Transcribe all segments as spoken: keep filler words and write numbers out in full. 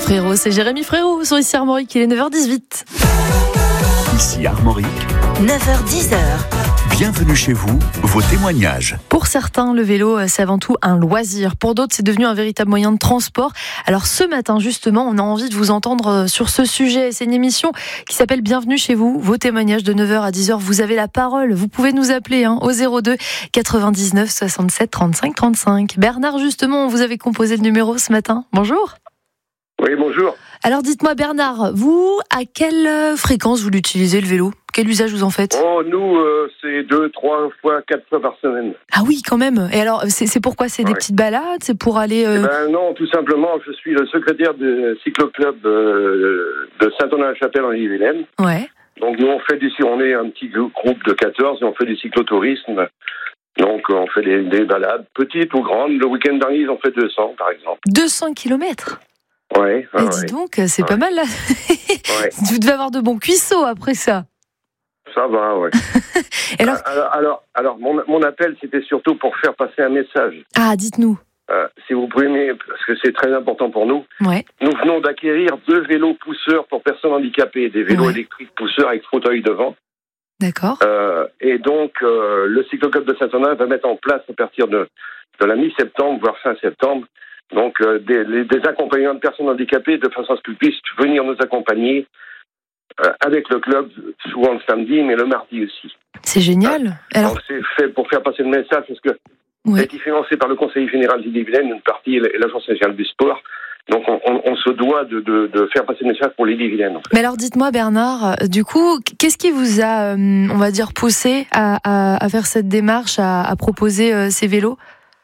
Frérot, c'est Jérémy Frérot sur Ici Armorique, il est neuf heures dix-huit. Ici Armorique, neuf heures dix. Bienvenue chez vous, vos témoignages. Pour certains, le vélo, c'est avant tout un loisir. Pour d'autres, c'est devenu un véritable moyen de transport. Alors ce matin, justement, on a envie de vous entendre sur ce sujet. C'est une émission qui s'appelle Bienvenue chez vous. Vos témoignages de neuf heures à dix heures, vous avez la parole. Vous pouvez nous appeler hein, au zéro deux quatre-vingt-dix-neuf soixante-sept trente-cinq trente-cinq. Bernard, justement, vous avez composé le numéro ce matin. Bonjour. Oui, bonjour. Alors dites-moi Bernard, vous, à quelle fréquence vous l'utilisez le vélo ? Quel usage vous en faites ? Oh, nous, euh, c'est deux, trois fois, quatre fois par semaine. Ah oui, quand même. Et alors, c'est, c'est pourquoi ? C'est ouais. Des petites balades ? C'est pour aller... Euh... Eh ben non, tout simplement, je suis le secrétaire du cycloclub euh, de Saint-Ouen-la-Chapelle en Ille-et-Vilaine. Ouais. Donc nous, on fait du, on est un petit groupe de quatorze et on fait du cyclotourisme. Donc on fait des, des balades, petites ou grandes. Le week-end dernier, on fait deux cents, par exemple. deux cents kilomètres ? Ouais. Et ouais, dis ouais. donc, c'est ouais. pas mal là. Ouais. Vous devez avoir de bons cuissots après ça. Ça va, ouais. alors, alors, alors, alors mon, mon appel, c'était surtout pour faire passer un message. Ah, dites-nous. Euh, si vous pouvez, parce que c'est très important pour nous. Ouais. Nous venons d'acquérir deux vélos pousseurs pour personnes handicapées, des vélos ouais. électriques pousseurs avec fauteuil devant. D'accord. Euh, et donc, euh, le cycloclub de Saint-Ouen va mettre en place à partir de, de la mi-septembre, voire fin septembre, donc euh, des, les, des accompagnants de personnes handicapées de façon à ce qu'ils puissent venir nous accompagner euh, avec le club, souvent le samedi, mais le mardi aussi. C'est génial. Euh, Alors... Donc c'est fait pour faire passer le message, parce que ouais. ça a été financé par le Conseil général d'Ille-et-Vilaine, une partie, et l'Agence nationale du sport. Donc on, on, on se doit de, de, de faire passer le message pour l'Ille-et-Vilaine. En fait. Mais alors dites-moi Bernard, du coup, qu'est-ce qui vous a, on va dire, poussé à, à, à faire cette démarche, à, à proposer euh, ces vélos ?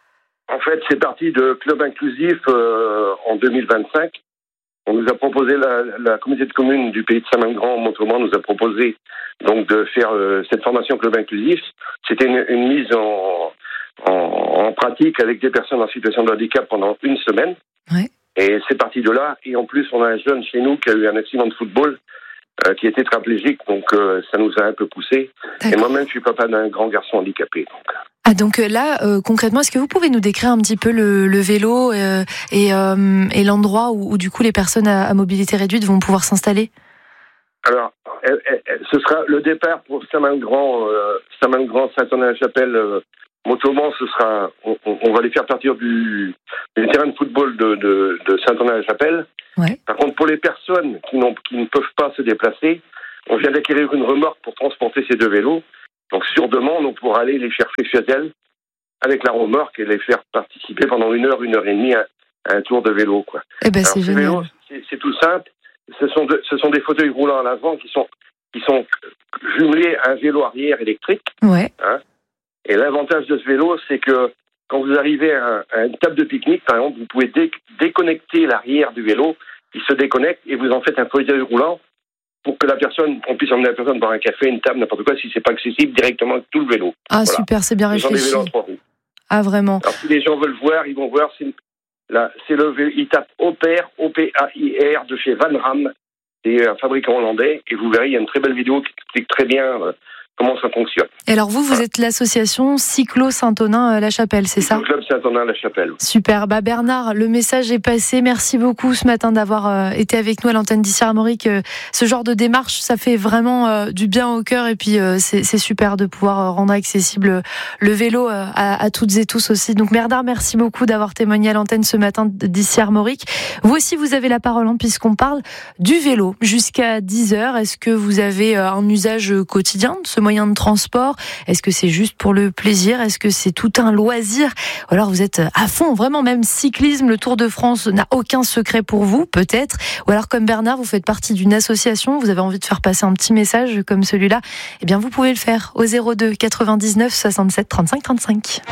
En fait, c'est parti de Club Inclusif euh, en deux mille vingt-cinq. On nous a proposé, la, la communauté de communes du pays de Saint-Mangran, Montrement, nous a proposé donc de faire euh, cette formation Club Inclusif. C'était une, une mise en, en, en pratique avec des personnes en situation de handicap pendant une semaine. Ouais. Et c'est parti de là. Et en plus, on a un jeune chez nous qui a eu un accident de football, euh, qui était tétraplégique, donc euh, ça nous a un peu poussé. D'accord. Et moi-même, je suis papa d'un grand garçon handicapé. Donc. Ah donc là, euh, concrètement, est-ce que vous pouvez nous décrire un petit peu le, le vélo euh, et, euh, et l'endroit où, où du coup les personnes à, à mobilité réduite vont pouvoir s'installer ? Alors, elle, elle, elle, ce sera le départ pour Saint-Mangran, euh, Saint-Mangran, Saint-Ouen-la-Chapelle, euh, Montrement, ce sera, on, on va les faire partir du, du terrain de football de, de, de Saint-Ouen-la-Chapelle. Ouais. Par contre, pour les personnes qui, n'ont, qui ne peuvent pas se déplacer, on vient d'acquérir une remorque pour transporter ces deux vélos. Donc, sur demande, on pourra aller les chercher chez elles avec la remorque et les faire participer pendant une heure, une heure et demie à, à un tour de vélo, quoi. Eh ben, Alors, c'est ces génial. vélos, c'est, c'est tout simple. Ce sont, de, ce sont des fauteuils roulants à l'avant qui sont, qui sont jumelés à un vélo arrière électrique. Ouais. Hein. Et l'avantage de ce vélo, c'est que quand vous arrivez à, à une table de pique-nique, par exemple, vous pouvez dé- déconnecter l'arrière du vélo, il se déconnecte et vous en faites un fauteuil roulant pour que la personne, on puisse emmener la personne boire un café, une table, n'importe quoi, si c'est pas accessible directement avec tout le vélo. Ah, voilà. Super, c'est bien réfléchi. Des vélos en trois roues. Ah, vraiment. Alors, si les gens veulent voir, ils vont voir, c'est, là, c'est le vélo, ils tapent Opère, O P A I R, de chez Van Ram, c'est un fabricant hollandais, et vous verrez, il y a une très belle vidéo qui explique très bien euh, comment ça fonctionne. Et alors vous, vous voilà. êtes l'association Cyclo Saint-Ouen-la-Chapelle, c'est ça ? Le club Saint-Ouen-la-Chapelle. Super. Bah Bernard, le message est passé. Merci beaucoup ce matin d'avoir euh, été avec nous à l'antenne d'Ici Armorique. Euh, ce genre de démarche, ça fait vraiment euh, du bien au cœur et puis euh, c'est, c'est super de pouvoir euh, rendre accessible le vélo euh, à, à toutes et tous aussi. Donc Bernard, merci beaucoup d'avoir témoigné à l'antenne ce matin d'Ici Armorique. Vous aussi, vous avez la parole hein, puisqu'on parle du vélo jusqu'à dix heures. Est-ce que vous avez euh, un usage quotidien de ce moyen de transport ? Est-ce que c'est juste pour le plaisir ? Est-ce que c'est tout un loisir ? Ou alors vous êtes à fond, vraiment même cyclisme, le Tour de France n'a aucun secret pour vous, peut-être. Ou alors comme Bernard, vous faites partie d'une association, vous avez envie de faire passer un petit message comme celui-là, eh bien vous pouvez le faire au zéro deux quatre-vingt-dix-neuf soixante-sept trente-cinq trente-cinq.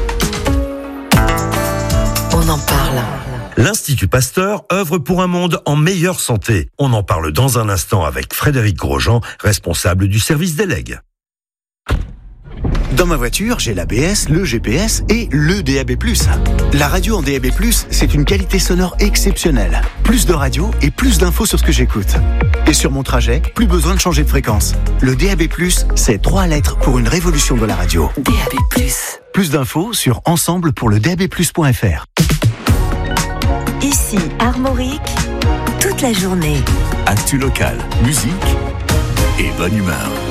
On en parle. L'Institut Pasteur œuvre pour un monde en meilleure santé. On en parle dans un instant avec Frédéric Grosjean, responsable du service délègue. Dans ma voiture, j'ai l'A B S, le G P S et le D A B plus. La radio en D A B plus, c'est une qualité sonore exceptionnelle. Plus de radio et plus d'infos sur ce que j'écoute. Et sur mon trajet, plus besoin de changer de fréquence. Le D A B plus, c'est trois lettres pour une révolution de la radio. D A B plus. Plus d'infos sur ensemble pour le D A B plus point F R. Ici, Armorique, toute la journée. Actu local, musique et bonne humeur.